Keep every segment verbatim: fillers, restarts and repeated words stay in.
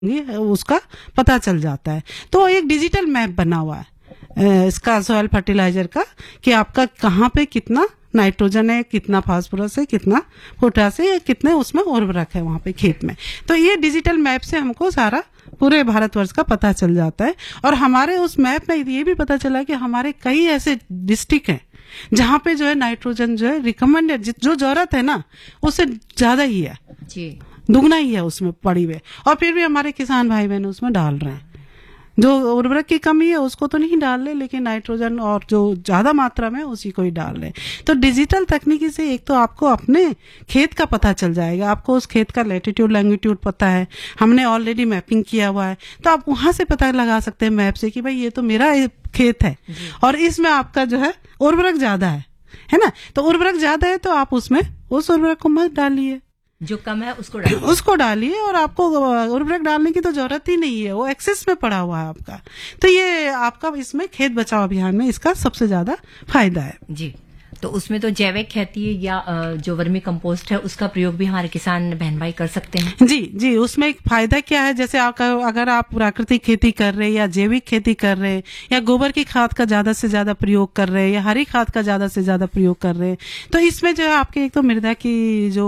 ये उसका पता चल जाता है। तो एक डिजिटल मैप बना हुआ है इसका सॉइल फर्टिलाइजर का, कि आपका कहाँ पे कितना नाइट्रोजन है, कितना फास्फोरस है, कितना पोटास है, कितने उसमें उर्वरक है वहां पे खेत में। तो ये डिजिटल मैप से हमको सारा पूरे भारतवर्ष का पता चल जाता है। और हमारे उस मैप में ये भी पता चला कि हमारे कई ऐसे डिस्ट्रिक्ट हैं जहाँ पे जो है नाइट्रोजन जो है रिकमेंडेड जो जरूरत है ना उससे ज्यादा ही है जी, दुगना ही है उसमें पड़ी हुए, और फिर भी हमारे किसान भाई बहन उसमें डाल रहे हैं। जो उर्वरक की कमी है उसको तो नहीं डाल रहे, लेकिन नाइट्रोजन और जो ज्यादा मात्रा में उसी को ही डाल रहे। तो डिजिटल तकनीकी से एक तो आपको अपने खेत का पता चल जाएगा, आपको उस खेत का लैटिट्यूड लैंगिट्यूड पता है, हमने ऑलरेडी मैपिंग किया हुआ है, तो आप वहां से पता लगा सकते हैं मैप से कि भाई ये तो मेरा खेत है और इसमें आपका जो है उर्वरक ज्यादा है है ना। तो उर्वरक ज्यादा है तो आप उसमें उस उर्वरक को मत डालिए, जो कम है उसको डालिए उसको डालिए, और आपको उर्वरक डालने की तो जरूरत ही नहीं है, वो एक्सेस में पड़ा हुआ है आपका। तो ये आपका इसमें खेत बचाओ अभियान में इसका सबसे ज्यादा फायदा है जी। तो उसमें तो जैविक खेती या जो वर्मी कंपोस्ट है उसका प्रयोग भी हमारे किसान बहन भाई कर सकते हैं। जी जी, उसमें एक फायदा क्या है, जैसे आप अगर आप प्राकृतिक खेती कर रहे हैं या जैविक खेती कर रहे हैं या गोबर की खाद का ज्यादा से ज्यादा प्रयोग कर रहे हैं या हरी खाद का ज्यादा से ज्यादा प्रयोग कर रहे हैं, तो इसमें जो है आपके एक तो मृदा की जो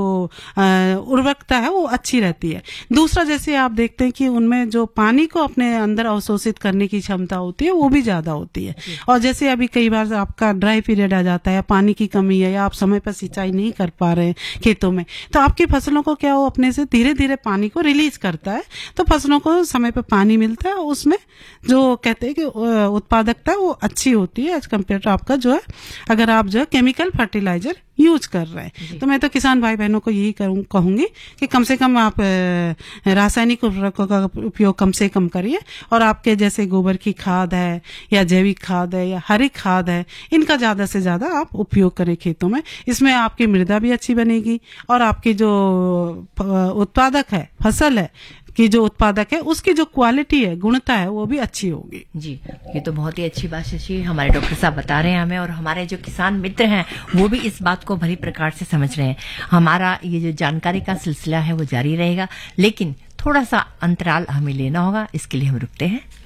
उर्वरकता है वो अच्छी रहती है। दूसरा, जैसे आप देखते हैं कि उनमें जो पानी को अपने अंदर अवशोषित करने की क्षमता होती है वो भी ज्यादा होती है। और जैसे अभी कई बार आपका ड्राई पीरियड आ जाता है, पानी की कमी है या आप समय पर सिंचाई नहीं कर पा रहे हैं खेतों में, तो आपकी फसलों को क्या वो अपने से धीरे धीरे पानी को रिलीज करता है, तो फसलों को समय पर पानी मिलता है, उसमें जो कहते हैं कि उत्पादकता वो अच्छी होती है एज कम्पेयर टू आपका जो है अगर आप जो है केमिकल फर्टिलाइजर यूज कर रहे हैं। तो मैं तो किसान भाई बहनों को यही कहूंगी कि कम से कम आप रासायनिक उर्वरकों का उपयोग कम से कम करिए, और आपके जैसे गोबर की खाद है या जैविक खाद है या हरी खाद है, इनका ज्यादा से ज्यादा आप उपयोग करें खेतों में। इसमें आपकी मृदा भी अच्छी बनेगी और आपकी जो उत्पादक है फसल है कि जो उत्पादक है उसकी जो क्वालिटी है, गुणता है, वो भी अच्छी होगी। जी, ये तो बहुत ही अच्छी बात शशि हमारे डॉक्टर साहब बता रहे हैं हमें, और हमारे जो किसान मित्र हैं वो भी इस बात को भली प्रकार से समझ रहे हैं। हमारा ये जो जानकारी का सिलसिला है वो जारी रहेगा, लेकिन थोड़ा सा अंतराल हमें लेना होगा, इसके लिए हम रुकते हैं।